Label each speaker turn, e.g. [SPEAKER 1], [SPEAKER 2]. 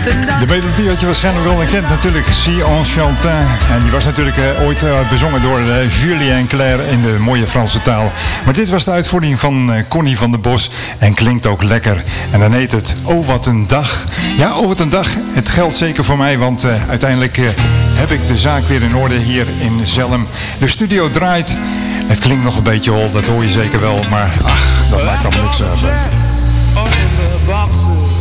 [SPEAKER 1] De melodie had je waarschijnlijk wel gekend natuurlijk, Si Enchanté. En die was natuurlijk ooit bezongen door Julien Clerc in de mooie Franse taal. Maar dit was de uitvoering van Connie van der Bos en klinkt ook lekker. En dan heet het Oh wat een dag. Ja, oh wat een dag. Het geldt zeker voor mij, want uiteindelijk heb ik de zaak weer in orde hier in Zelhem. De studio draait. Het klinkt nog een beetje hol, dat hoor je zeker wel. Maar ach, dat maakt allemaal niks uit.